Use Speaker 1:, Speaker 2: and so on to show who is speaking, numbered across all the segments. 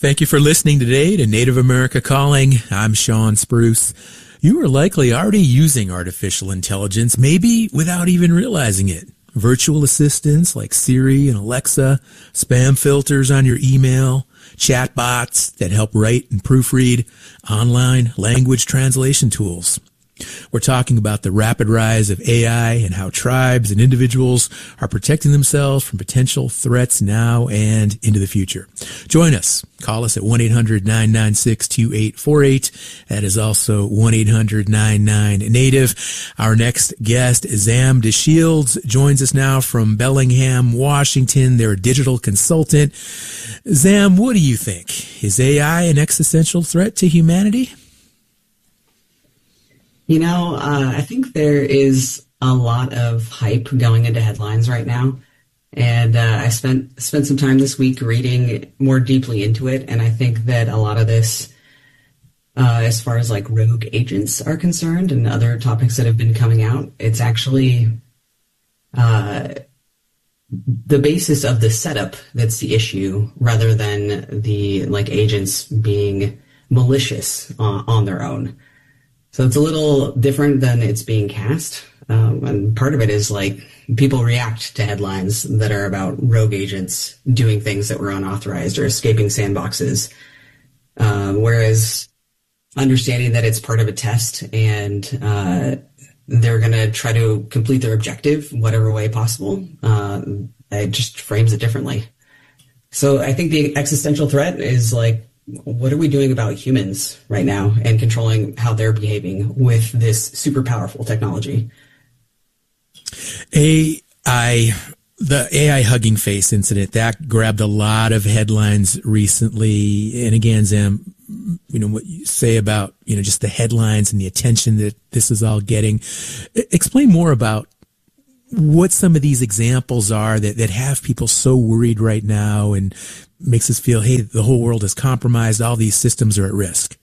Speaker 1: Thank you for listening today to Native America Calling. I'm Sean Spruce. You are likely already using artificial intelligence, maybe without even realizing it. Virtual assistants like Siri and Alexa, spam filters on your email, chatbots that help write and proofread, online language translation tools. We're talking about the rapid rise of AI and how tribes and individuals are protecting themselves from potential threats now and into the future. Join us. Call us at 1-800-996-2848. That is also 1-800-99-NATIVE. Our next guest, Zam DeShields, joins us now from Bellingham, Washington. They're a digital consultant. Zam, what do you think? Is AI an existential threat to humanity?
Speaker 2: I think there is a lot of hype going into headlines right now. And I spent some time this week reading more deeply into it. And I think that a lot of this, as far as like rogue agents are concerned and other topics that have been coming out, it's actually the basis of the setup that's the issue rather than the like agents being malicious on their own. So it's a little different than it's being cast. And part of it is like people react to headlines that are about rogue agents doing things that were unauthorized or escaping sandboxes. Whereas understanding that it's part of a test and they're going to try to complete their objective whatever way possible, it just frames it differently. So I think the existential threat is like, what are we doing about humans right now and controlling how they're behaving with this super powerful technology?
Speaker 1: The AI Hugging Face incident, that grabbed a lot of headlines recently. And again, Zam, what you say about, just the headlines and the attention that this is all getting. Explain more about what some of these examples are that have people so worried right now and makes us feel, hey, the whole world is compromised. All these systems are at risk.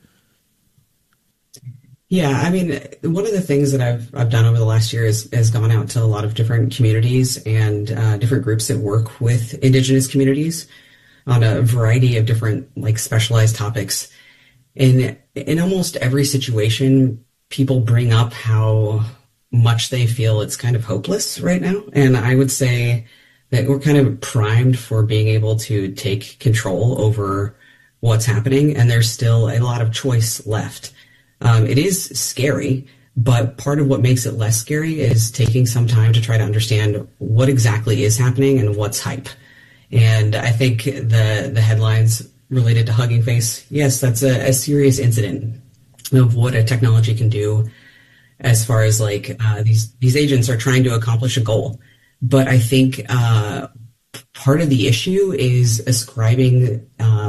Speaker 2: Yeah, I mean, one of the things that I've done over the last year is gone out to a lot of different communities and different groups that work with Indigenous communities on a variety of different like specialized topics. And in almost every situation, people bring up how much they feel it's kind of hopeless right now. And I would say that we're kind of primed for being able to take control over what's happening, and there's still a lot of choice left. It is scary, but part of what makes it less scary is taking some time to try to understand what exactly is happening and what's hype. And I think the headlines related to Hugging Face, yes, that's a serious incident of what a technology can do as far as like these agents are trying to accomplish a goal. But I think part of the issue is ascribing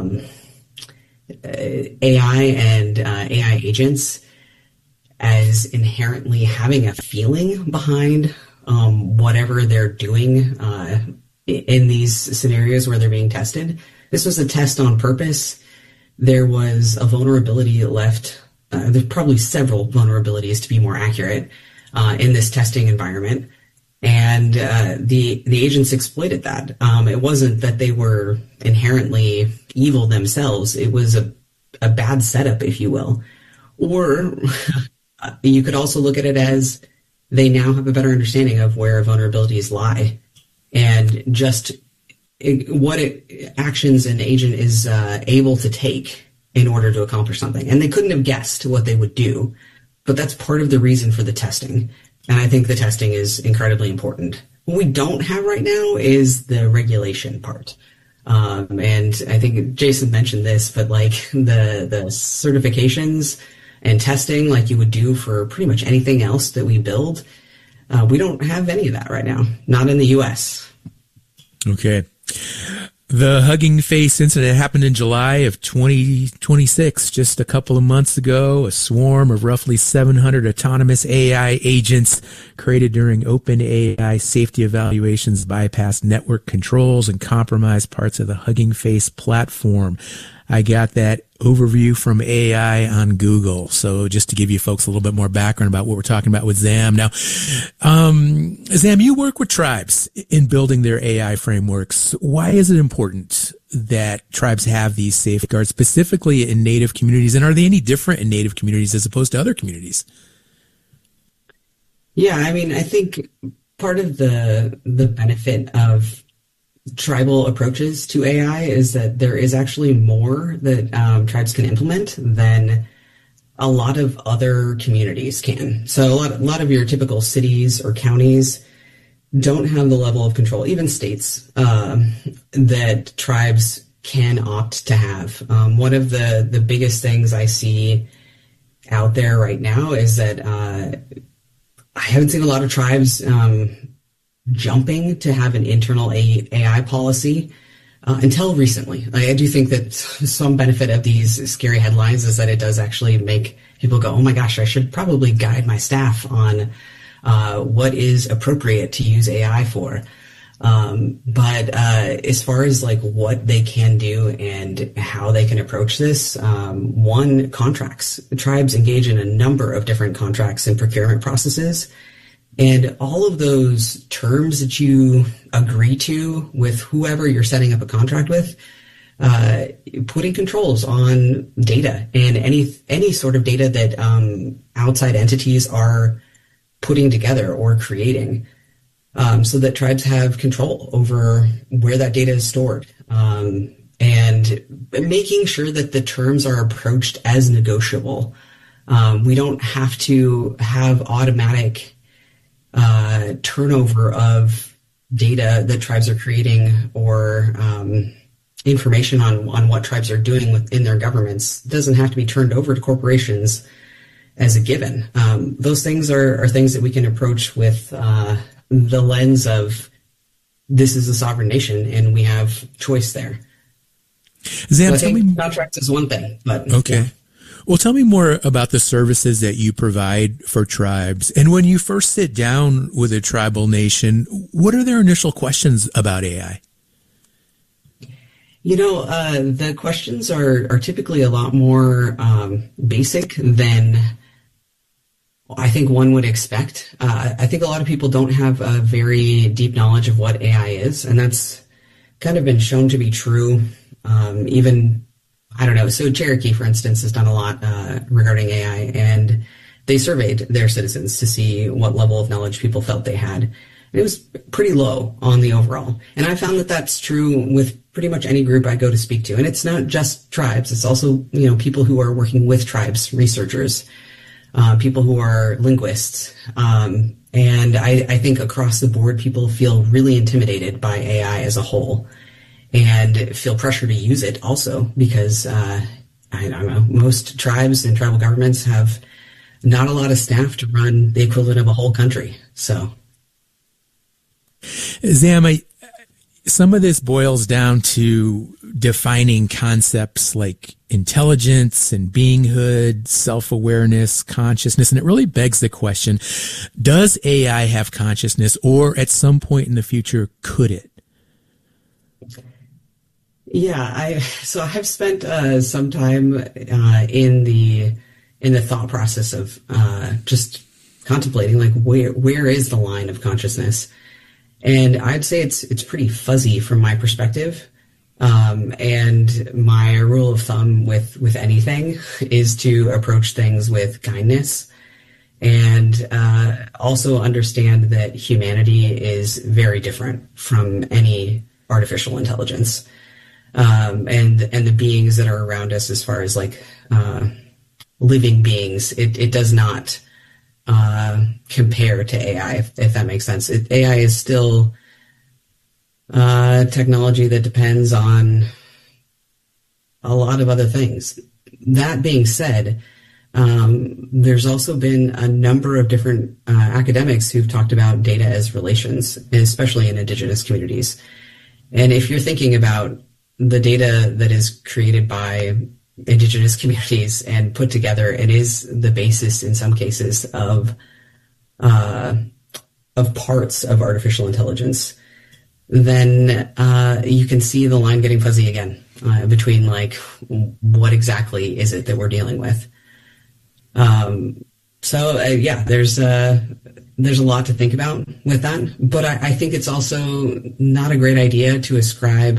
Speaker 2: AI and AI agents as inherently having a feeling behind whatever they're doing in these scenarios where they're being tested. This was a test on purpose. There was a vulnerability left. There's probably several vulnerabilities, to be more accurate, in this testing environment. And the agents exploited that. It wasn't that they were inherently evil themselves. It was a bad setup, if you will. Or you could also look at it as they now have a better understanding of where vulnerabilities lie and just what actions an agent is able to take in order to accomplish something. And they couldn't have guessed what they would do. But that's part of the reason for the testing. And I think the testing is incredibly important. What we don't have right now is the regulation part. And I think Jason mentioned this, but like the certifications and testing like you would do for pretty much anything else that we build, we don't have any of that right now, not in the U.S.
Speaker 1: Okay. The Hugging Face incident happened in July of 2026, just a couple of months ago. A swarm of roughly 700 autonomous AI agents created during OpenAI safety evaluations bypassed network controls and compromised parts of the Hugging Face platform. I got that overview from AI on Google. So just to give you folks a little bit more background about what we're talking about with ZAM. Now, ZAM, you work with tribes in building their AI frameworks. Why is it important that tribes have these safeguards, specifically in Native communities? And are they any different in Native communities as opposed to other communities?
Speaker 2: Yeah, I mean, I think part of the benefit of tribal approaches to AI is that there is actually more that tribes can implement than a lot of other communities can. So a lot of your typical cities or counties don't have the level of control, even states, that tribes can opt to have. One of the biggest things I see out there right now is that I haven't seen a lot of tribes jumping to have an internal AI policy until recently. I do think that some benefit of these scary headlines is that it does actually make people go, oh my gosh, I should probably guide my staff on what is appropriate to use AI for. But as far as like what they can do and how they can approach this, one, contracts. Tribes engage in a number of different contracts and procurement processes. And all of those terms that you agree to with whoever you're setting up a contract with, putting controls on data and any sort of data that outside entities are putting together or creating, so that tribes have control over where that data is stored, and making sure that the terms are approached as negotiable. We don't have to have automatic turnover of data that tribes are creating or information on what tribes are doing within their governments. It doesn't have to be turned over to corporations as a given. Those things are things that we can approach with the lens of this is a sovereign nation and we have choice there.
Speaker 1: Zam,
Speaker 2: so I think contracts is one thing, but
Speaker 1: okay. Yeah. Well, tell me more about the services that you provide for tribes. And when you first sit down with a tribal nation, what are their initial questions about AI?
Speaker 2: You know, the questions are typically a lot more basic than I think one would expect. I think a lot of people don't have a very deep knowledge of what AI is, and that's kind of been shown to be true. Even, I don't know, so Cherokee, for instance, has done a lot regarding AI, and they surveyed their citizens to see what level of knowledge people felt they had. And it was pretty low on the overall. And I found that that's true with pretty much any group I go to speak to. And it's not just tribes. It's also, you know, people who are working with tribes, researchers, people who are linguists. And I think across the board, people feel really intimidated by AI as a whole and feel pressure to use it also because, I don't know, most tribes and tribal governments have not a lot of staff to run the equivalent of a whole country. So,
Speaker 1: Zam, some of this boils down to defining concepts like intelligence and beinghood, self-awareness, consciousness, and it really begs the question, does AI have consciousness, or at some point in the future, could it?
Speaker 2: Yeah, I've spent some time in the thought process of just contemplating like where is the line of consciousness, and I'd say it's pretty fuzzy from my perspective. And my rule of thumb with anything is to approach things with kindness and also understand that humanity is very different from any artificial intelligence. And the beings that are around us as far as like living beings, it does not compare to AI, if that makes sense. AI is still technology that depends on a lot of other things. That being said, there's also been a number of different academics who've talked about data as relations, especially in indigenous communities. And if you're thinking about the data that is created by indigenous communities and put together, it is the basis in some cases of parts of artificial intelligence. then you can see the line getting fuzzy again between like what exactly is it that we're dealing with. Yeah, there's a lot to think about with that, but I think it's also not a great idea to ascribe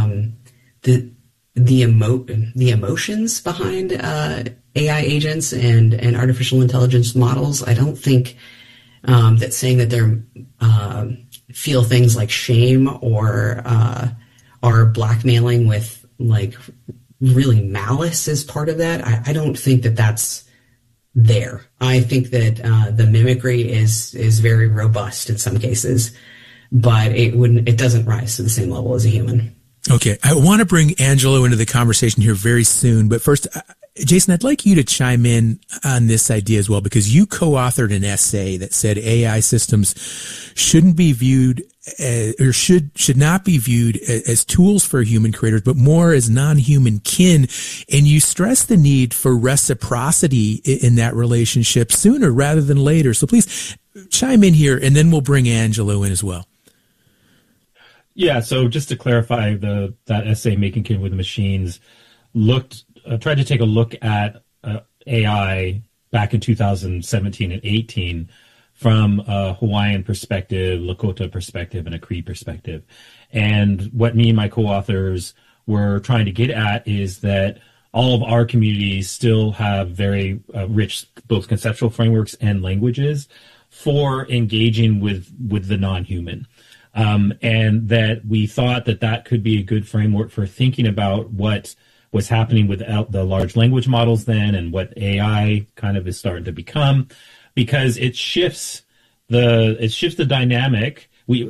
Speaker 2: the emotions behind AI agents and artificial intelligence models. I don't think that saying that they're feel things like shame or are blackmailing with like really malice as part of that. I don't think that that's there. I think that the mimicry is very robust in some cases, but it doesn't rise to the same level as a human.
Speaker 1: Okay, I want to bring Angelo into the conversation here very soon, but first, Jason, I'd like you to chime in on this idea as well, because you co-authored an essay that said AI systems shouldn't be viewed or should not be viewed as tools for human creators, but more as non-human kin. And you stress the need for reciprocity in that relationship sooner rather than later. So please chime in here, and then we'll bring Angelo in as well.
Speaker 3: Yeah, so just to clarify, that essay, Making Kin with Machines, tried to take a look at AI back in 2017 and 18 from a Hawaiian perspective, Lakota perspective, and a Cree perspective. And what me and my co-authors were trying to get at is that all of our communities still have very rich both conceptual frameworks and languages for engaging with the non-human. And that we thought that could be a good framework for thinking about what was happening with the large language models then and what AI kind of is starting to become, because it shifts the dynamic.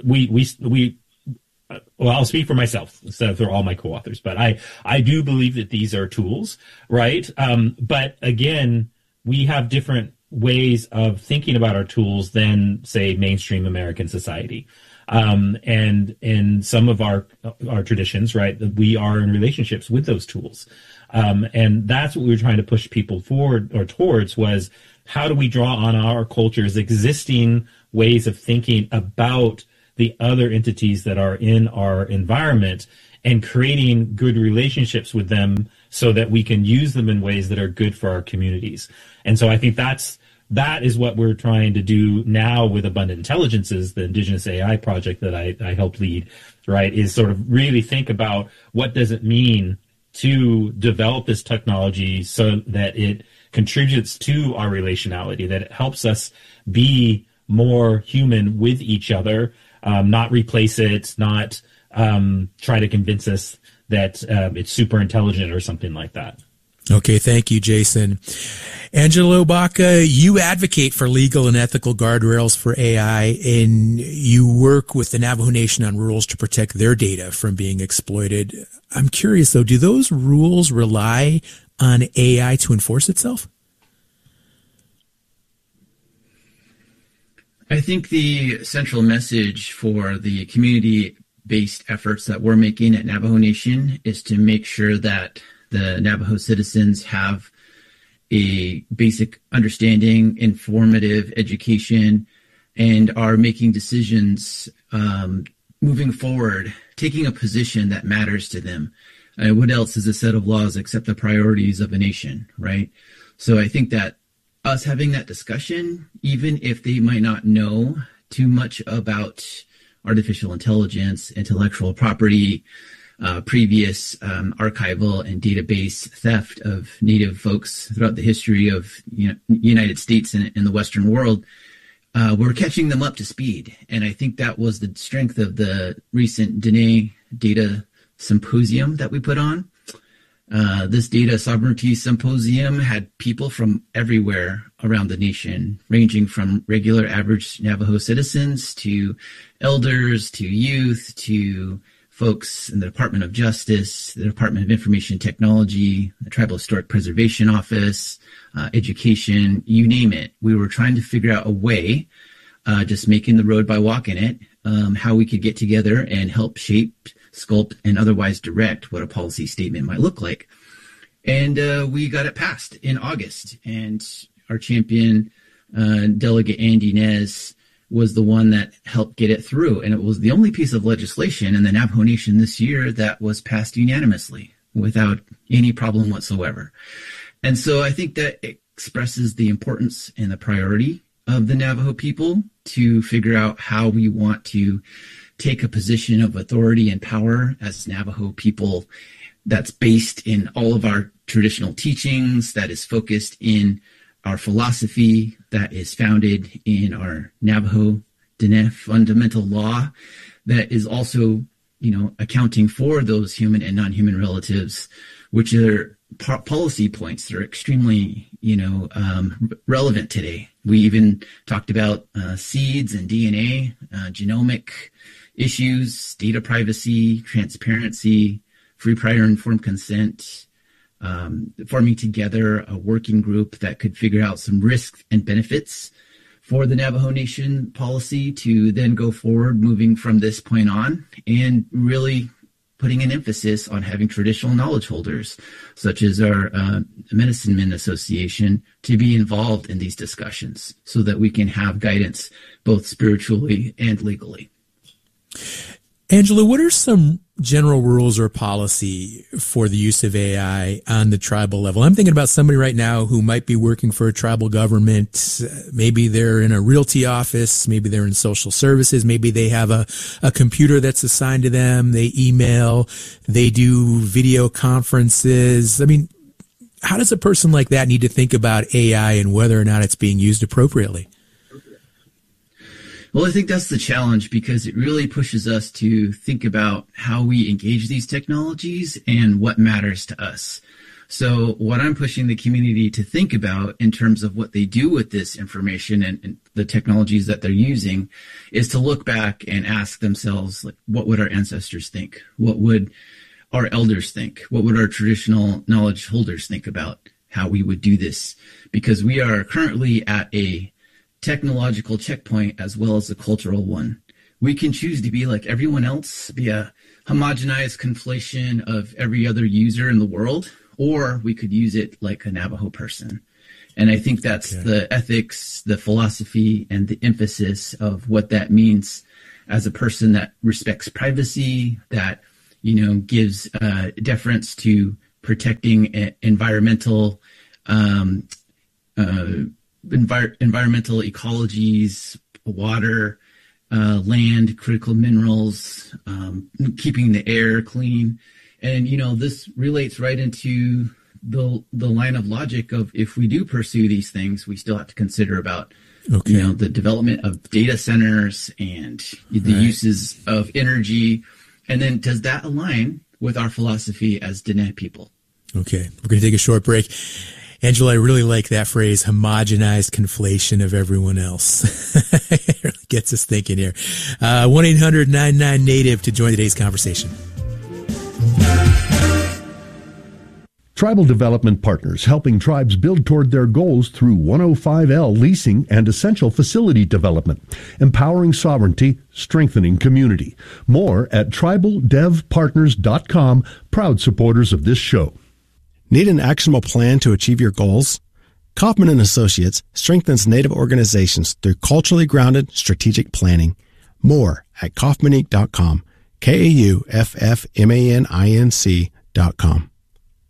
Speaker 3: Well, I'll speak for myself instead of for all my co-authors, but I do believe that these are tools, right? But again, we have different ways of thinking about our tools than, say, mainstream American society. And in some of our traditions, right, we are in relationships with those tools. And that's what we were trying to push people forward or towards, was how do we draw on our culture's existing ways of thinking about the other entities that are in our environment and creating good relationships with them so that we can use them in ways that are good for our communities. And so I think that is what we're trying to do now with Abundant Intelligences, the Indigenous AI project that I helped lead, right, is sort of really think about what does it mean to develop this technology so that it contributes to our relationality, that it helps us be more human with each other, not replace it, not try to convince us that it's super intelligent or something like that.
Speaker 1: Okay, thank you, Jason. Angelo Baca, you advocate for legal and ethical guardrails for AI, and you work with the Navajo Nation on rules to protect their data from being exploited. I'm curious, though, do those rules rely on AI to enforce itself?
Speaker 4: I think the central message for the community-based efforts that we're making at Navajo Nation is to make sure that the Navajo citizens have a basic understanding, informative education, and are making decisions moving forward, taking a position that matters to them. What else is a set of laws except the priorities of a nation, right? So I think that us having that discussion, even if they might not know too much about artificial intelligence, intellectual property, previous archival and database theft of Native folks throughout the history of United States and the Western world, we're catching them up to speed. And I think that was the strength of the recent Dene Data Symposium that we put on. This Data Sovereignty Symposium had people from everywhere around the nation, ranging from regular average Navajo citizens to elders to youth to folks in the Department of Justice, the Department of Information Technology, the Tribal Historic Preservation Office, education, you name it. We were trying to figure out a way, just making the road by walking it, how we could get together and help shape, sculpt, and otherwise direct what a policy statement might look like. And we got it passed in August. And our champion, Delegate Andy Nez, was the one that helped get it through. And it was the only piece of legislation in the Navajo Nation this year that was passed unanimously without any problem whatsoever. And so I think that expresses the importance and the priority of the Navajo people to figure out how we want to take a position of authority and power as Navajo people that's based in all of our traditional teachings, that is focused in our philosophy, that is founded in our Navajo Diné fundamental law, that is also, accounting for those human and non-human relatives, which are policy points that are extremely, relevant today. We even talked about seeds and DNA, genomic issues, data privacy, transparency, free, prior, informed consent, forming together a working group that could figure out some risks and benefits for the Navajo Nation policy to then go forward, moving from this point on, and really putting an emphasis on having traditional knowledge holders, such as our Medicine Men Association, to be involved in these discussions so that we can have guidance both spiritually and legally.
Speaker 1: Angela, what are some general rules or policy for the use of AI on the tribal level? I'm thinking about somebody right now who might be working for a tribal government. Maybe they're in a realty office. Maybe they're in social services. Maybe they have a computer that's assigned to them. They email. They do video conferences. I mean, how does a person like that need to think about AI and whether or not it's being used appropriately?
Speaker 4: Well, I think that's the challenge, because it really pushes us to think about how we engage these technologies and what matters to us. So what I'm pushing the community to think about in terms of what they do with this information and the technologies that they're using is to look back and ask themselves, like, what would our ancestors think? What would our elders think? What would our traditional knowledge holders think about how we would do this? Because we are currently at a technological checkpoint as well as a cultural one. We can choose to be like everyone else, be a homogenized conflation of every other user in the world, or we could use it like a Navajo person. And I think that's the ethics, the philosophy, and the emphasis of what that means as a person that respects privacy, that, gives deference to protecting environmental ecologies, water, land, critical minerals, keeping the air clean. And, this relates right into the line of logic of, if we do pursue these things, we still have to consider about, the development of data centers and the uses of energy. And then does that align with our philosophy as Diné people? Okay,
Speaker 1: we're going to take a short break. Angela, I really like that phrase, homogenized conflation of everyone else. It really gets us thinking here. 1-800-99-NATIVE to join today's conversation.
Speaker 5: Tribal Development Partners, helping tribes build toward their goals through 105L leasing and essential facility development, empowering sovereignty, strengthening community. More at tribaldevpartners.com, proud supporters of this show.
Speaker 6: Need an actionable plan to achieve your goals? Kaufman & Associates strengthens Native organizations through culturally grounded strategic planning. More at kaufmaninc.com, KAUFFMANINC.com.